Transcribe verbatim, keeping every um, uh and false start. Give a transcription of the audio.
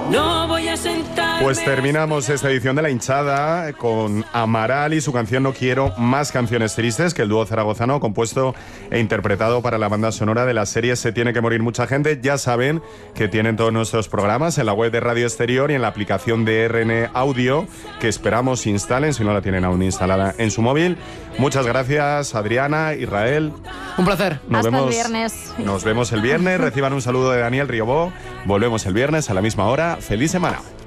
No voy a sentarme. Pues terminamos esta edición de La Hinchada con Amaral y su canción No quiero más canciones tristes, que el dúo zaragozano compuesto e interpretado para la banda sonora de la serie Se tiene que morir mucha gente. Ya saben que tienen todos nuestros programas en la web de Radio Exterior y en la aplicación de R N Audio, que esperamos instalen, si no la tienen aún instalada en su móvil. Muchas gracias, Adriana, Israel. Un placer. Nos Hasta vemos, el viernes. Nos vemos el viernes. Reciban un saludo de Daniel Riobó. Volvemos el viernes a la misma hora. ¡Feliz semana!